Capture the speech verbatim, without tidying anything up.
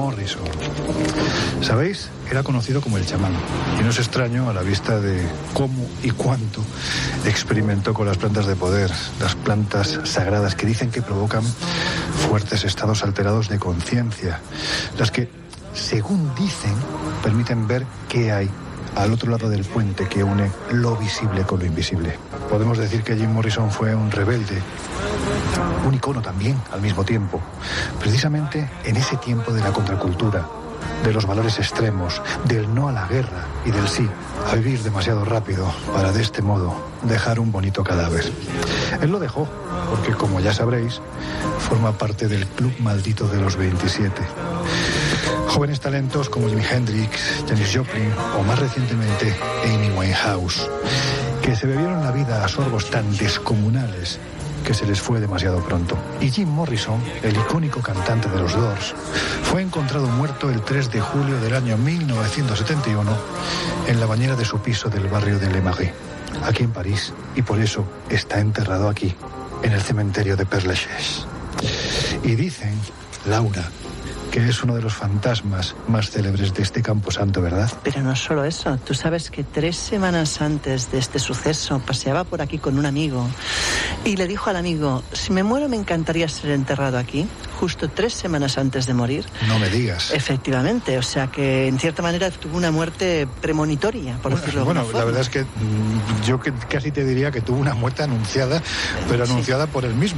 Morrison. ¿Sabéis? Era conocido como el chamán. Y no es extraño a la vista de cómo y cuánto experimentó con las plantas de poder, las plantas sagradas que dicen que provocan fuertes estados alterados de conciencia, las que, según dicen, permiten ver qué hay al otro lado del puente que une lo visible con lo invisible. Podemos decir que Jim Morrison fue un rebelde, un icono también al mismo tiempo, precisamente en ese tiempo de la contracultura, de los valores extremos, del no a la guerra y del sí a vivir demasiado rápido para de este modo dejar un bonito cadáver. Él lo dejó porque, como ya sabréis, forma parte del club maldito de los veintisiete. Jóvenes talentos como Jimi Hendrix, Janis Joplin o más recientemente Amy Winehouse, que se bebieron la vida a sorbos tan descomunales que se les fue demasiado pronto. Y Jim Morrison, el icónico cantante de los Doors, fue encontrado muerto el tres de julio del año mil novecientos setenta y uno en la bañera de su piso del barrio de Le Marais, aquí en París, y por eso está enterrado aquí, en el cementerio de Père Lachaise. Y dicen, Laura, que es uno de los fantasmas más célebres de este camposanto, ¿verdad? Pero no solo eso, tú sabes que tres semanas antes de este suceso paseaba por aquí con un amigo y le dijo al amigo, si me muero me encantaría ser enterrado aquí, justo tres semanas antes de morir. No me digas. Efectivamente, o sea que en cierta manera tuvo una muerte premonitoria, por bueno, decirlo de Bueno, alguna la forma. verdad es que yo que, casi te diría que tuvo una muerte anunciada, pero Sí. anunciada por él mismo.